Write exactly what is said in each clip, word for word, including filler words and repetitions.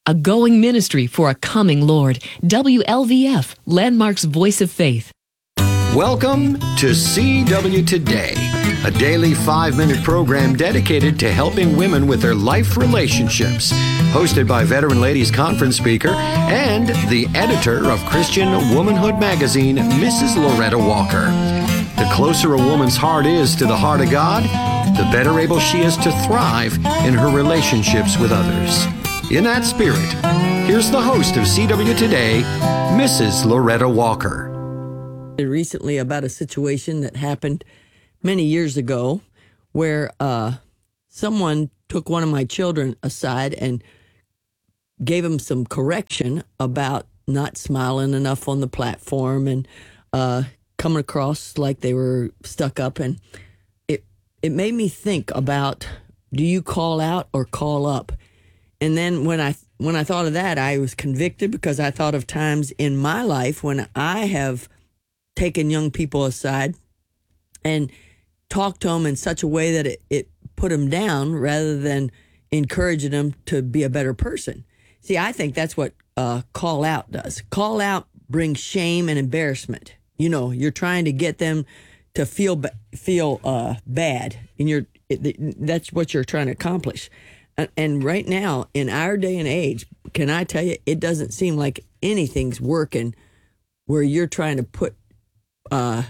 a going ministry for a coming Lord. W L V F, Landmark's Voice of Faith. Welcome to C W Today, a daily five-minute program dedicated to helping women with their life relationships. Hosted by Veteran Ladies Conference speaker and the editor of Christian Womanhood magazine, Missus Loretta Walker. The closer a woman's heart is to the heart of God, the better able she is to thrive in her relationships with others. In that spirit, here's the host of C W Today, Missus Loretta Walker. Recently about a situation that happened many years ago where uh, someone took one of my children aside and gave him some correction about not smiling enough on the platform and uh, coming across like they were stuck up. And it it made me think about, do you call out or call up? And then when I when I thought of that, I was convicted because I thought of times in my life when I have taken young people aside and talked to them in such a way that it, it put them down rather than encouraging them to be a better person. See, I think that's what uh, call out does. Call out brings shame and embarrassment. You know, you're trying to get them to feel ba- feel uh, bad, and you're it, that's what you're trying to accomplish. And, and right now, in our day and age, can I tell you, it doesn't seem like anything's working where you're trying to put uh,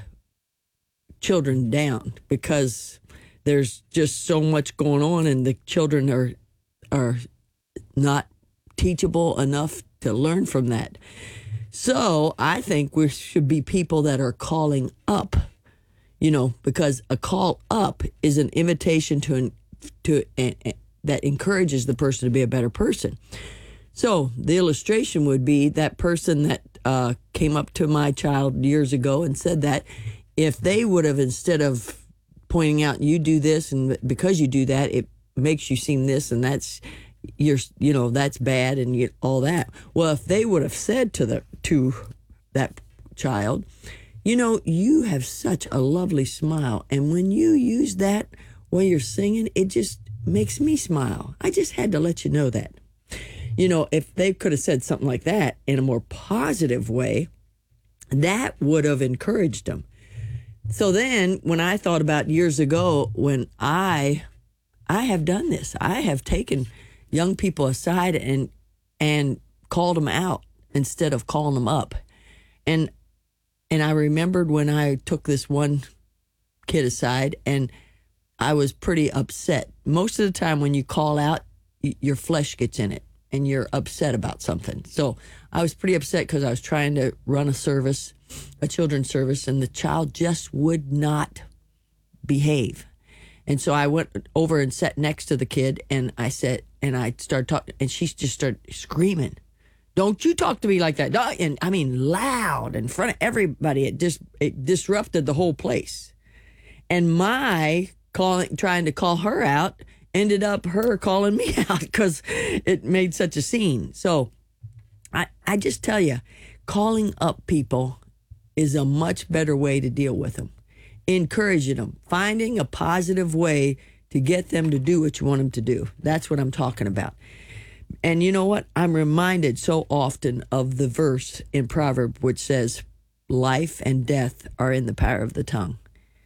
children down, because there's just so much going on, and the children are are not teachable enough to learn from that. So I think we should be people that are calling up, you know, because a call up is an invitation to an, to an, that encourages the person to be a better person. So the illustration would be that person that uh, came up to my child years ago and said that if they would have, instead of pointing out, you do this and because you do that, it makes you seem this and that's, you're, you know, that's bad and you, all that. Well, if they would have said to the to that child, you know, you have such a lovely smile, and when you use that while you're singing, it just makes me smile. I just had to let you know that. You know, if they could have said something like that in a more positive way, that would have encouraged them. So then when I thought about years ago when I I have done this, I have taken young people aside and and called them out instead of calling them up. And and I remembered when I took this one kid aside and I was pretty upset. Most of the time when you call out, y- your flesh gets in it and you're upset about something. So I was pretty upset because I was trying to run a service, a children's service, and the child just would not behave. And so I went over and sat next to the kid, and I said, and I started talking, and she just started screaming, "Don't you talk to me like that!" And I mean, loud in front of everybody. It just it disrupted the whole place. And my calling, trying to call her out, ended up her calling me out because it made such a scene. So I I just tell you, calling up people is a much better way to deal with them. Encouraging them, finding a positive way to get them to do what you want them to do. That's what I'm talking about. And you know what? I'm reminded so often of the verse in Proverbs which says, life and death are in the power of the tongue.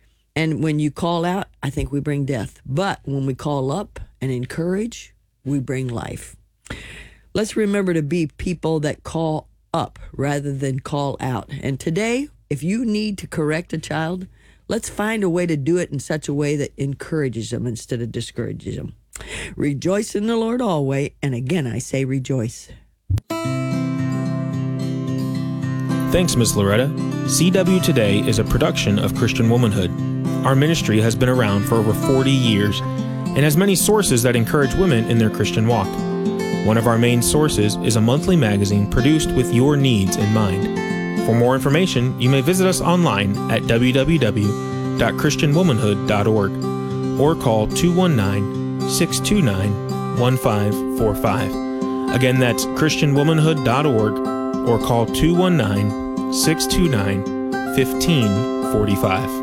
And when you call out, I think we bring death. But when we call up and encourage, we bring life. Let's remember to be people that call up rather than call out. And today, if you need to correct a child, let's find a way to do it in such a way that encourages them instead of discourages them. Rejoice in the Lord always, and again I say rejoice. Thanks, Miz Loretta. C W Today is a production of Christian Womanhood. Our ministry has been around for over forty years and has many sources that encourage women in their Christian walk. One of our main sources is a monthly magazine produced with your needs in mind. For more information, you may visit us online at w w w dot christian womanhood dot org or call two one nine, six two nine, one five four five. Again, that's christian womanhood dot org or call two one nine, six two nine, one five four five.